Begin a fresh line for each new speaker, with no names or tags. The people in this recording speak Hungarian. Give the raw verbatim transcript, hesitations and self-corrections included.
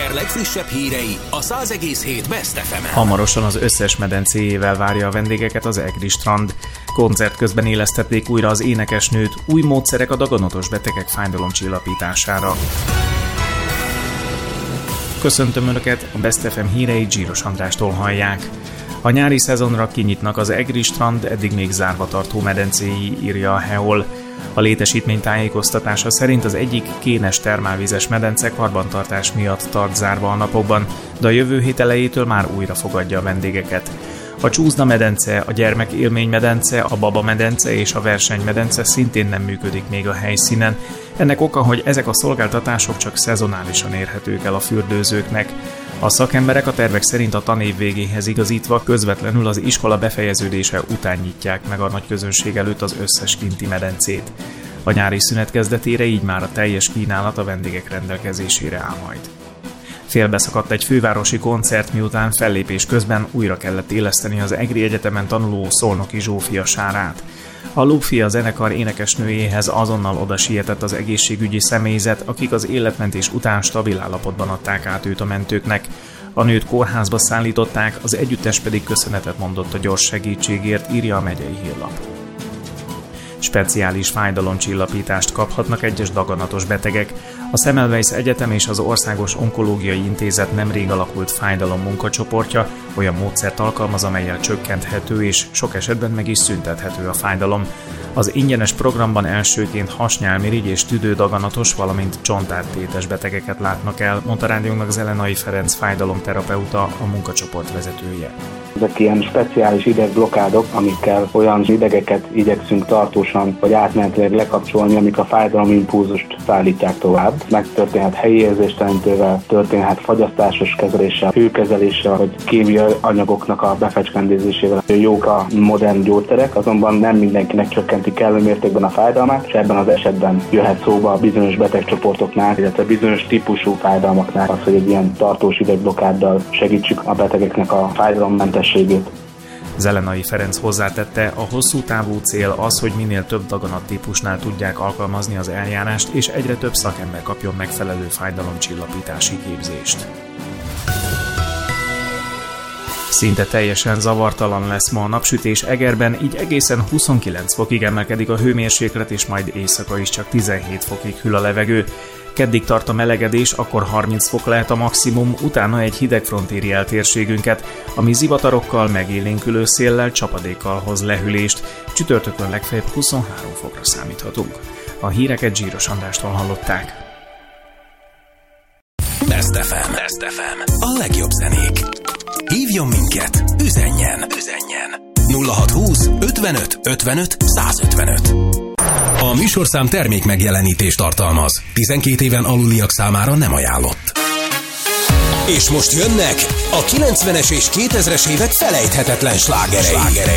Eger legfrissebb hírei a száz egész hét Best ef emen.
Hamarosan az összes medencéjével várja a vendégeket az Egri strand. Koncert közben élesztették újra az énekesnőt, új módszerek a daganatos betegek fájdalomcsillapítására. Köszöntöm Önöket, a Best ef em híreit Zsíros Andrástól hallják. A nyári szezonra kinyitnak az Egri strand eddig még zárva tartó medencéi, írja a Heol. A létesítmény tájékoztatása szerint az egyik kénes termálvizes medence karbantartás miatt tart zárva a napokban, de a jövő hét elejétől már újra fogadja a vendégeket. A Csúszda medence, a Gyermekélmény medence, a Baba medence és a Verseny medence szintén nem működik még a helyszínen. Ennek oka, hogy ezek a szolgáltatások csak szezonálisan érhetők el a fürdőzőknek. A szakemberek a tervek szerint a tanév végéhez igazítva közvetlenül az iskola befejeződése után nyitják meg a nagy közönség előtt az összes kinti medencét. A nyári szünet kezdetére így már a teljes kínálat a vendégek rendelkezésére áll majd. Félbeszakadt egy fővárosi koncert, miután fellépés közben újra kellett éleszteni az Egri Egyetemen tanuló Szolnoki Zsófia Sárát. A Lupfia zenekar énekesnőjéhez azonnal oda sietett az egészségügyi személyzet, akik az életmentés után stabil állapotban adták át őt a mentőknek. A nőt kórházba szállították, az együttes pedig köszönetet mondott a gyors segítségért, írja a megyei hírlap. Speciális fájdalomcsillapítást kaphatnak egyes daganatos betegek. A Semmelweis Egyetem és az Országos Onkológiai Intézet nemrég alakult fájdalom munkacsoportja olyan módszert alkalmaz, amellyel csökkenthető és sok esetben meg is szüntethető a fájdalom. Az ingyenes programban elsőként hasnyálmirigy és tüdődaganatos, valamint csontártétes betegeket látnak el, mondta rádiónknak Zelenai Ferenc fájdalomterapeuta, a munkacsoport vezetője.
Ezek ilyen speciális idegblokádok, amikkel olyan idegeket igyekszünk tartósan vagy átmenetileg lekapcsolni, amik a fájdalomimpulzust szállítják tovább. Megtörténhet helyi érzéstelenítővel, történhet fagyasztásos kezeléssel, hőkezeléssel, vagy kémiai anyagoknak a befecskendezésével. Jók a modern gyógyszerek, azonban nem mindenkinek csökkenti kellő mértékben a fájdalmát, és ebben az esetben jöhet szóba a bizonyos betegcsoportoknál, illetve bizonyos típusú fájdalmaknál az, hogy egy ilyen tartós idegblokáddal segítsük a betegeknek a fájdalommentességét.
Zelenai Ferenc hozzátette, a hosszú távú cél az, hogy minél több daganattípusnál tudják alkalmazni az eljárást, és egyre több szakember kapjon megfelelő fájdalomcsillapítási képzést. Szinte teljesen zavartalan lesz ma a napsütés Egerben, így egészen huszonkilenc fokig emelkedik a hőmérséklet, és majd éjszaka is csak tizenhét fokig hűl a levegő. Keddig tart a melegedés, akkor harminc fok lehet a maximum, utána egy hidegfront éri el térségünket, ami zivatarokkal, megélénkülő széllel, csapadékkal hoz lehűlést. Csütörtökön legfeljebb huszonhárom fokra számíthatunk. A híreket Zsíros Andrástól hallották.
Best ef em. Best ef em. A legjobb zenék. Hívjon minket, üzenjen, üzenjen. nulla hatszázhúsz ötvenöt ötvenöt százötvenöt. A műsorszám termék megjelenítést tartalmaz. tizenkét éven aluliak számára nem ajánlott. És most jönnek a kilencvenes és kétezres évek felejthetetlen slágerei.